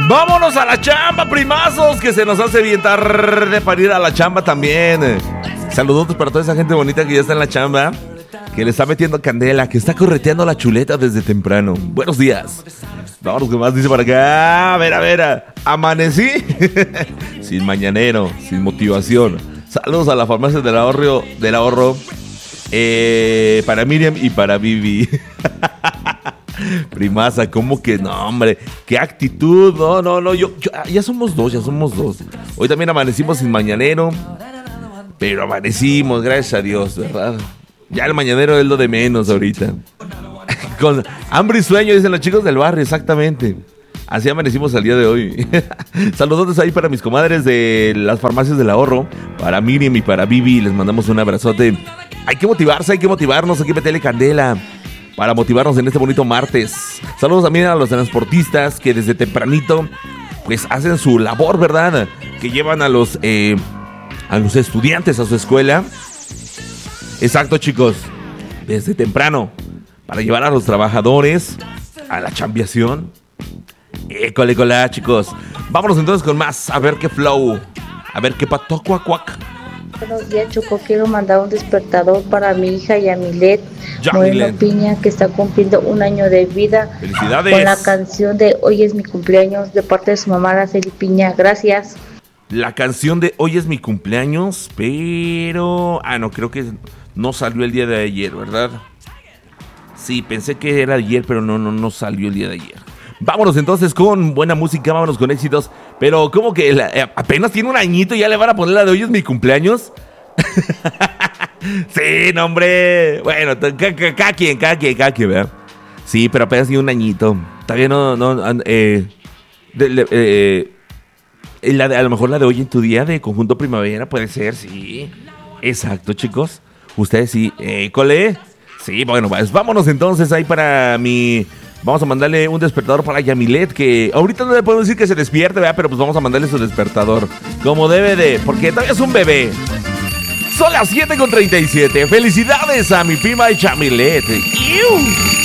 Vámonos a la chamba, primazos, que se nos hace bien tarde para ir a la chamba también. Saludos para toda esa gente bonita que ya está en la chamba, que le está metiendo candela, que está correteando la chuleta desde temprano. Buenos días. Vámonos, ¿qué más dice para acá? A ver, amanecí sin mañanero, sin motivación. Saludos a la farmacia del ahorro, para Miriam y para Vivi. Primaza, ¿cómo que no, hombre? ¡Qué actitud! No, yo ya somos dos. Hoy también amanecimos sin mañanero, pero amanecimos, gracias a Dios, ¿verdad? Ya el mañanero es lo de menos ahorita. Con hambre y sueño, dicen los chicos del barrio, exactamente. Así amanecimos el día de hoy. Saludos ahí para mis comadres de las farmacias del ahorro, para Miriam y para Vivi, les mandamos un abrazote. Hay que motivarse, hay que motivarnos, hay que meterle candela para motivarnos en este bonito martes. Saludos también a los transportistas que desde tempranito pues hacen su labor, ¿verdad? Que llevan a los estudiantes a su escuela. Exacto, chicos, desde temprano, para llevar a los trabajadores a la chambiación. École, chicos. Vámonos entonces con más, a ver qué flow, a ver qué pato, cuac. Buenos días, Choco. Quiero mandar un despertador para mi hija Yamilet Moreno Piña, que está cumpliendo 1 año de vida. ¡Felicidades! Con la canción de Hoy es mi cumpleaños, de parte de su mamá, Araceli Piña. Gracias. La canción de Hoy es mi cumpleaños, pero... no, creo que no salió el día de ayer, ¿verdad? Sí, pensé que era ayer, pero no salió el día de ayer. Vámonos entonces con buena música, vámonos con éxitos. Pero ¿cómo que apenas tiene 1 añito y ya le van a poner la de Hoy es mi cumpleaños? Sí, no, hombre. Bueno, cada quien, ¿verdad? Sí, pero apenas tiene 1 añito. Todavía a lo mejor la de Hoy en tu día de Conjunto Primavera puede ser, sí. Exacto, chicos. Ustedes sí. Cole. Sí, bueno, pues vámonos entonces ahí para mi... Vamos a mandarle un despertador para Yamilet, que ahorita no le podemos decir que se despierte, ¿verdad? Pero pues vamos a mandarle su despertador, como debe de, porque todavía es un bebé. Son las 7:37. Felicidades a mi prima Yamilet. ¡Iu!